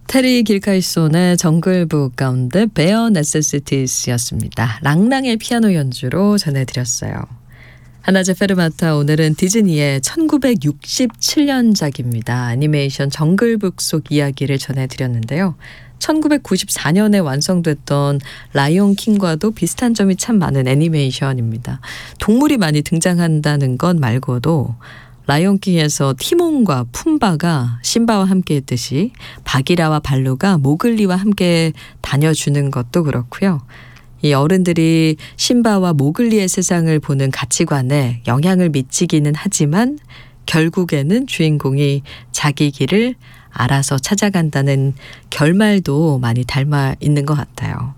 테리 길카이손의 정글북 가운데 베어 네세시티스였습니다. 랑랑의 피아노 연주로 전해드렸어요. 하나제 페르마타, 오늘은 디즈니의 1967년작입니다. 애니메이션 정글북 속 이야기를 전해드렸는데요. 1994년에 완성됐던 라이온 킹과도 비슷한 점이 참 많은 애니메이션입니다. 동물이 많이 등장한다는 것 말고도 라이온킹에서 티몬과 푼바가 심바와 함께 했듯이 바기라와 발루가 모글리와 함께 다녀주는 것도 그렇고요. 이 어른들이 심바와 모글리의 세상을 보는 가치관에 영향을 미치기는 하지만 결국에는 주인공이 자기 길을 알아서 찾아간다는 결말도 많이 닮아 있는 것 같아요.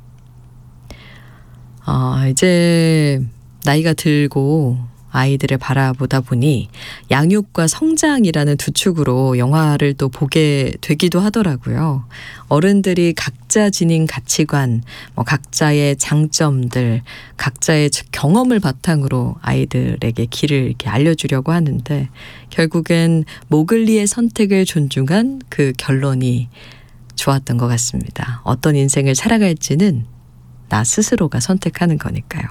이제 나이가 들고 아이들을 바라보다 보니 양육과 성장이라는 두 축으로 영화를 또 보게 되기도 하더라고요. 어른들이 각자 지닌 가치관, 각자의 장점들, 각자의 경험을 바탕으로 아이들에게 길을 이렇게 알려주려고 하는데, 결국엔 모글리의 선택을 존중한 그 결론이 좋았던 것 같습니다. 어떤 인생을 살아갈지는 나 스스로가 선택하는 거니까요.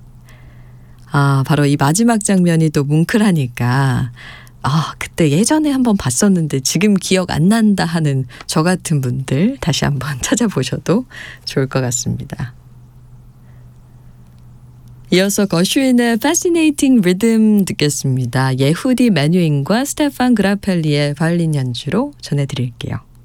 바로 이 마지막 장면이 또 뭉클하니까 그때 예전에 한번 봤었는데 지금 기억 안 난다 하는 저 같은 분들 다시 한번 찾아보셔도 좋을 것 같습니다. 이어서 거슈인의 Fascinating Rhythm 듣겠습니다. 예후디 메뉴인과 스테판 그라펠리의 바이올린 연주로 전해드릴게요.